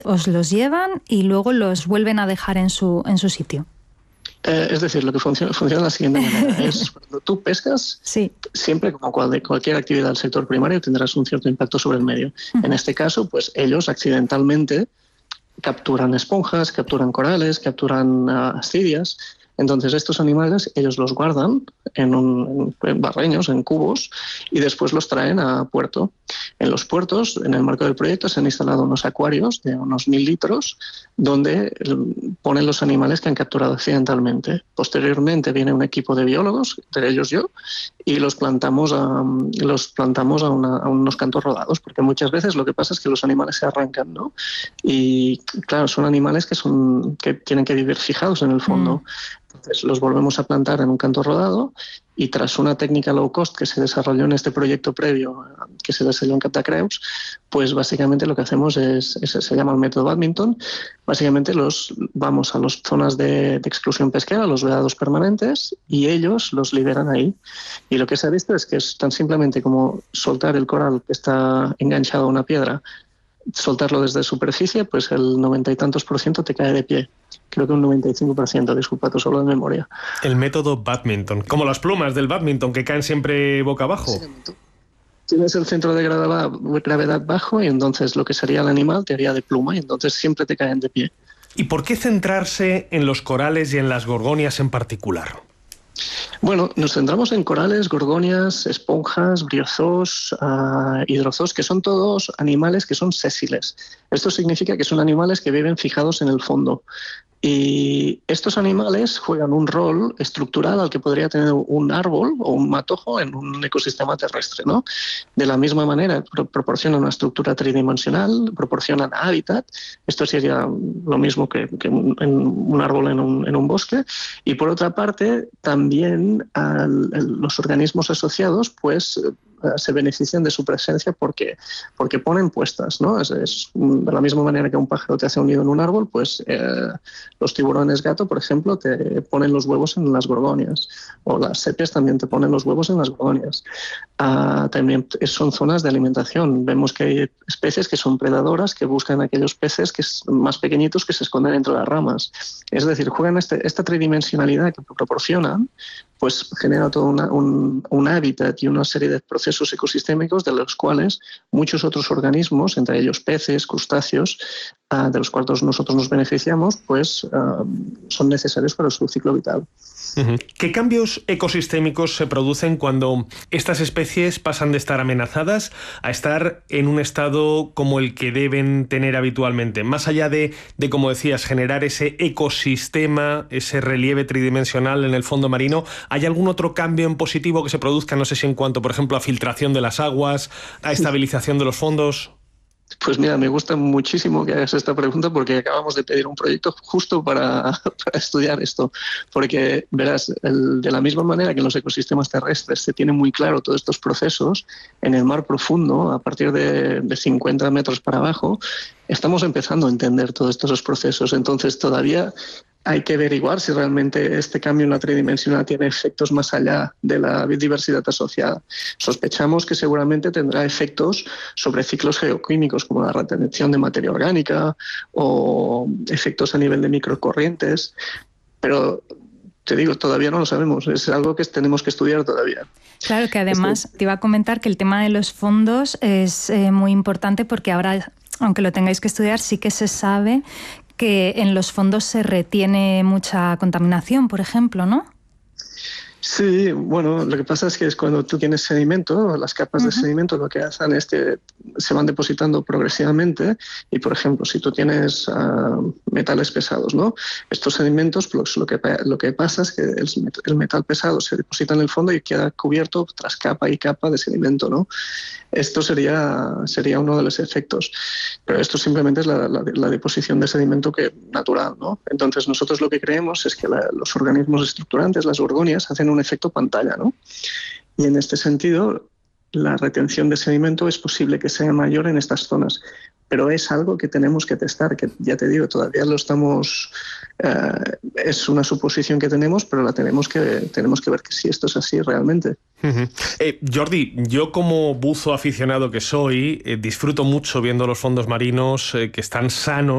os los llevan y luego los vuelven a dejar en su sitio. Es decir, lo que funciona de la siguiente manera. Es cuando tú pescas, sí. Siempre, como cualquier actividad del sector primario, tendrás un cierto impacto sobre el medio. En este caso, pues ellos accidentalmente capturan esponjas, capturan corales, capturan ascidias. Entonces estos animales ellos los guardan en barreños, en cubos, y después los traen a puerto. En los puertos, en el marco del proyecto, se han instalado unos acuarios de unos 1.000 litros donde ponen los animales que han capturado accidentalmente. Posteriormente viene un equipo de biólogos, entre ellos yo, y los plantamos a unos cantos rodados, porque muchas veces lo que pasa es que los animales se arrancan, ¿no? Y claro, son animales que tienen que vivir fijados en el fondo. Entonces los volvemos a plantar en un canto rodado y tras una técnica low cost que se desarrolló en este proyecto previo que se desarrolló en Cap de Creus, pues básicamente lo que hacemos se llama el método Badminton. Básicamente vamos a las zonas de exclusión pesquera, los vedados permanentes, y ellos los liberan ahí. Y lo que se ha visto es que es tan simplemente como soltar el coral que está enganchado a una piedra, soltarlo desde superficie, pues el 90 y tantos % te cae de pie. Creo que un 95%, disculpa, tú solo de memoria. El método Badminton, como las plumas del badminton que caen siempre boca abajo. Sí, tienes el centro de gravedad bajo y entonces lo que sería el animal te haría de pluma y entonces siempre te caen de pie. ¿Y por qué centrarse en los corales y en las gorgonias en particular? Bueno, nos centramos en corales, gorgonias, esponjas, briozoos, hidrozoos, que son todos animales que son sésiles. Esto significa que son animales que viven fijados en el fondo. Y estos animales juegan un rol estructural al que podría tener un árbol o un matojo en un ecosistema terrestre, ¿no? De la misma manera, proporcionan una estructura tridimensional, proporcionan hábitat. Esto sería lo mismo que un árbol en un bosque. Y por otra parte, también los organismos asociados, pues se benefician de su presencia porque ponen puestas, ¿no? Es de la misma manera que un pájaro te hace un nido en un árbol, pues los tiburones gato, por ejemplo, te ponen los huevos en las gorgonias, o las sepias también te ponen los huevos en las gorgonias. También son zonas de alimentación. Vemos que hay especies que son predadoras, que buscan aquellos peces más pequeñitos que se esconden entre las ramas. Es decir, juegan esta tridimensionalidad que proporcionan, pues genera todo un hábitat y una serie de procesos ecosistémicos de los cuales muchos otros organismos, entre ellos peces, crustáceos, de los cuales nosotros nos beneficiamos, pues son necesarios para su ciclo vital. ¿Qué cambios ecosistémicos se producen cuando estas especies pasan de estar amenazadas a estar en un estado como el que deben tener habitualmente? Más allá de como decías, generar ese ecosistema, ese relieve tridimensional en el fondo marino, ¿hay algún otro cambio en positivo que se produzca? No sé si en cuanto, por ejemplo, a filtración de las aguas, a estabilización de los fondos. Pues mira, me gusta muchísimo que hagas esta pregunta porque acabamos de pedir un proyecto justo para estudiar esto. Porque, verás, de la misma manera que en los ecosistemas terrestres se tiene muy claro todos estos procesos, en el mar profundo, a partir de 50 metros para abajo, estamos empezando a entender todos estos procesos. Entonces, todavía hay que averiguar si realmente este cambio en la tridimensional tiene efectos más allá de la biodiversidad asociada. Sospechamos que seguramente tendrá efectos sobre ciclos geoquímicos como la retención de materia orgánica o efectos a nivel de microcorrientes, pero te digo, todavía no lo sabemos, es algo que tenemos que estudiar todavía. Claro, que además te iba a comentar que el tema de los fondos es muy importante porque ahora, aunque lo tengáis que estudiar, sí que se sabe que en los fondos se retiene mucha contaminación, por ejemplo, ¿no? Sí, bueno, lo que pasa es que cuando tú tienes sedimento, las capas de sedimento lo que hacen es que se van depositando progresivamente y, por ejemplo, si tú tienes metales pesados, ¿no? Estos sedimentos, pues, lo que pasa es que el metal pesado se deposita en el fondo y queda cubierto tras capa y capa de sedimento, ¿no? Esto sería uno de los efectos. Pero esto simplemente es la deposición de sedimento natural, ¿no? Entonces nosotros lo que creemos es que los organismos estructurantes, las gorgonias, hacen un efecto pantalla, ¿no? Y en este sentido, la retención de sedimento es posible que sea mayor en estas zonas, pero es algo que tenemos que testar, que ya te digo, todavía lo estamos... es una suposición que tenemos, pero tenemos que ver que si esto es así realmente. Jordi, yo como buzo aficionado que soy, disfruto mucho viendo los fondos marinos que están sanos